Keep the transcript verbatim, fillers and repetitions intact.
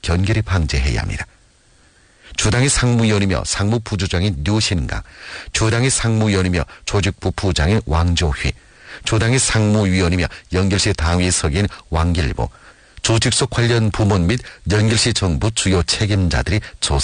견결히 방지해야 합니다. 주당의 상무위원이며 상무부주장인 류신강, 주당의 상무위원이며 조직부 부장인 왕조휘, 주당의 상무위원이며 연결시 당위 서기인 왕길보, 조직소 관련 부문 및 연결시 정부 주요 책임자들이 조사